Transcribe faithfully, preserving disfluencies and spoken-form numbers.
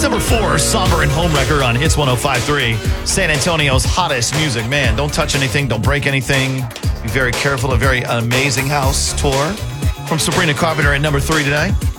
That's number four, Somber and Homewrecker on Hits one oh five point three. San Antonio's hottest music. Man, don't touch anything. Don't break anything. Be very careful. A very amazing house tour from Sabrina Carpenter at number three today.